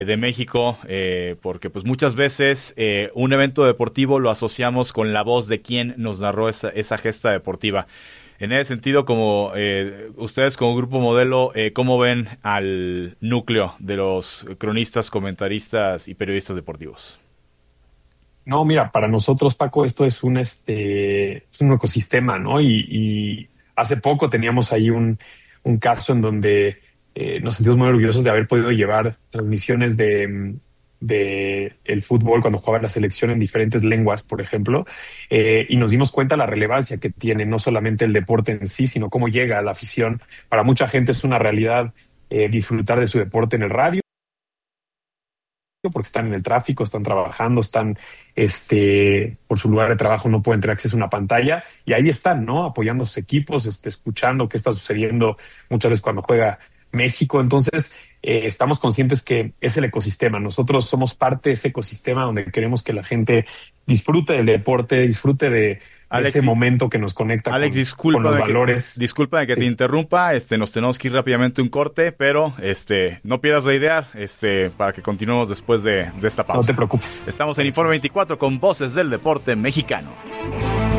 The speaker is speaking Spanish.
de México, porque pues muchas veces un evento deportivo lo asociamos con la voz de quien nos narró esa gesta deportiva. En ese sentido, como ustedes como Grupo Modelo, ¿cómo ven al núcleo de los cronistas, comentaristas y periodistas deportivos? No, mira, para nosotros, Paco, esto es un ecosistema, ¿no? Y hace poco teníamos ahí un caso en donde nos sentimos muy orgullosos de haber podido llevar transmisiones de el fútbol cuando jugaba la selección en diferentes lenguas, por ejemplo, y nos dimos cuenta la relevancia que tiene no solamente el deporte en sí, sino cómo llega a la afición. Para mucha gente es una realidad disfrutar de su deporte en el radio porque están en el tráfico, están trabajando, están por su lugar de trabajo, no pueden tener acceso a una pantalla y ahí están, ¿no? Apoyando a sus equipos, escuchando qué está sucediendo muchas veces cuando juega México. Entonces, estamos conscientes que es el ecosistema. Nosotros somos parte de ese ecosistema donde queremos que la gente disfrute del deporte, disfrute de ese Alex, momento que nos conecta Alex, con los valores. discúlpame que te Sí. interrumpa, nos tenemos que ir rápidamente a un corte, pero no pierdas la idea, para que continuemos después de esta No te pausa. preocupes. Estamos en Informe 24 con Voces del Deporte Mexicano.